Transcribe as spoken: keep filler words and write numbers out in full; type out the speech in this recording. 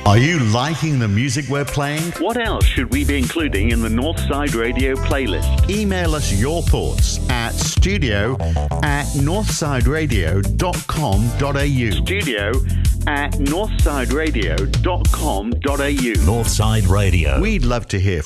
Are you liking the music we're playing? What else should we be including in the Northside Radio playlist? Email us your thoughts at studio at northsideradio dot com dot a u. Studio at northsideradio dot com dot a u. Northside Radio. We'd love to hear